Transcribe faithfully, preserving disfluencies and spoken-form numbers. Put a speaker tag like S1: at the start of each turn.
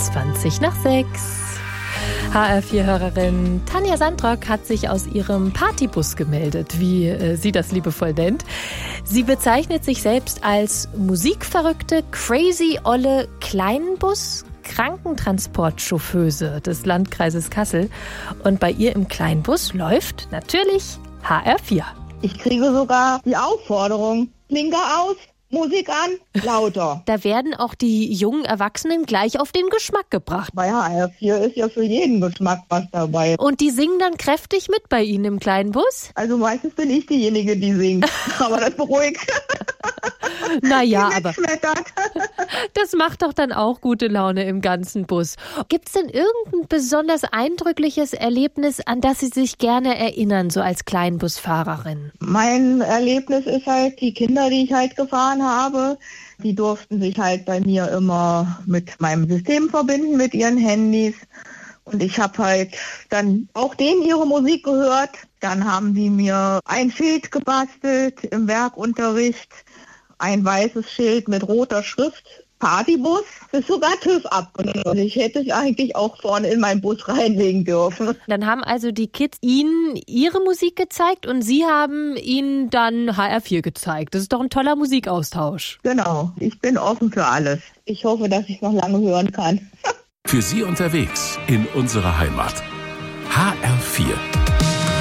S1: zwanzig nach sechs. H R vier Hörerin Tanja Sandrock hat sich aus ihrem Partybus gemeldet, wie äh, sie das liebevoll nennt. Sie bezeichnet sich selbst als musikverrückte, crazy olle Kleinbus Krankentransportchauffeuse des Landkreises Kassel. Und bei ihr im Kleinbus läuft natürlich H R vier.
S2: Ich kriege sogar die Aufforderung, Blinker aus, Musik an, lauter.
S1: Da werden auch die jungen Erwachsenen gleich auf den Geschmack gebracht.
S2: Bei H R vier ist ja für jeden Geschmack was dabei.
S1: Und die singen dann kräftig mit bei Ihnen im kleinen Bus?
S2: Also meistens bin ich diejenige, die singt. Aber das beruhigt.
S1: Naja, aber das macht doch dann auch gute Laune im ganzen Bus. Gibt es denn irgendein besonders eindrückliches Erlebnis, an das Sie sich gerne erinnern, so als Kleinbusfahrerin?
S2: Mein Erlebnis ist halt, die Kinder, die ich halt gefahren habe, die durften sich halt bei mir immer mit meinem System verbinden, mit ihren Handys. Und ich habe halt dann auch denen ihre Musik gehört. Dann haben die mir ein Schild gebastelt im Werkunterricht. Ein weißes Schild mit roter Schrift, Partybus, ist sogar TÜV abgenommen. Ich hätte es eigentlich auch vorne in meinen Bus reinlegen dürfen.
S1: Dann haben also die Kids Ihnen ihre Musik gezeigt und Sie haben Ihnen dann H R vier gezeigt. Das ist doch ein toller Musikaustausch.
S2: Genau, ich bin offen für alles. Ich hoffe, dass ich noch lange hören kann.
S3: Für Sie unterwegs in unserer Heimat. H R vier.